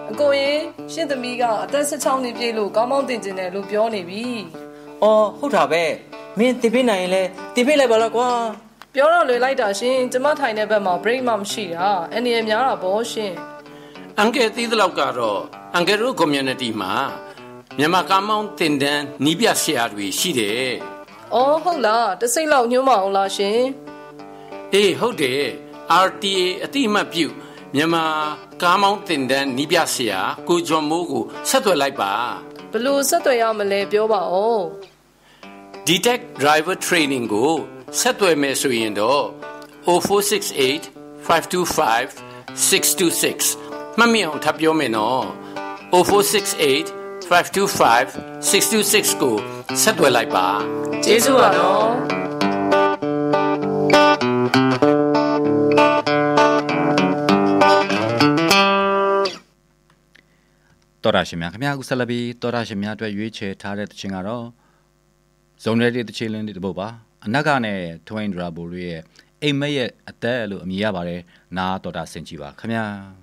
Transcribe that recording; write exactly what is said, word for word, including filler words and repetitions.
အကိုရင်ရှင့်သမီးကအသက်十六နှစ်ပြည့်လို့ကောင်းမောင်းတင်ကျင်တယ်လို့ပြောနေပြီ။အော်ဟုတ်တာပဲ။မင်းတင်ပေးနိုင်ရင်လဲတင်ပေးလိုက်ပါလားကွာ။ပြောတော့လွယ်လိုက်တာရှင်ကျမထိုင်တဲ့ဘက်မှာ break မှမရှိတာ။အနေနဲ့များတာပေါ့ရှင်။အန်ကယ်သိသလောက်ကတော့အန်ကယ်တို့ community မှာမြန်မာကောင်းမောင်းတင်တန်းနီးပြဆရာတွေရှိတယ်။အော်ဟုတ်လားတစိမ့်လောက်ညှိုးမအောင်လားရှင်။အေးဟုတ်တယ် R T A အတိအမှတ်ပြုမြန်မာကားမောင်းတင်တန်းနီးပြဆရာကိုဂျွန်မိုးကိုဆက်သွယ်လိုက်ပါဘလို့ဆက်သွယ်ရမလဲပြောပါဦး Detect Driver Training ကိုဆက်သွယ်မယ်ဆိုရင်တော့oh four six eight five two five six two sixမှတ်မိအောင်ထပ်ပြောမယ်နော်oh four six eight five two five six two sixကိုဆက်သွယ်လိုက်ပါကျေးဇူးပါနော်တော်ရရှိမြခင်ဗျာအခုဆက်လက်ပြီးတော်ရရှိမြအတွက်ရွေးချယ်ထားတဲ့တခြင်းကတော့ဇုံရဲတဲ့တခြင်းလင်းတဲ့တပုတ်ပါအနက်ကနဲ့ထွိန်ဒရာဘိုရဲ့အိမ်မက်ရဲ့အသက်လို့အမည်ရပါတယ်နားတော်တာဆင်ကြည့်ပါခင်ဗျာ